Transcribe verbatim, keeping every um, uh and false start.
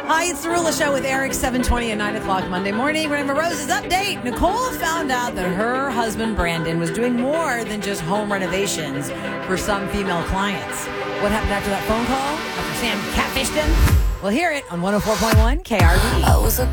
Hi, it's the Rula Show with Eric, seven twenty and nine o'clock Monday morning. Remember Rose's update. Nicole found out that her husband, Brandon, was doing more than just home renovations for some female clients. What happened after that phone call? After Sam catfished him? We'll hear it on one oh four point one K R V. I was a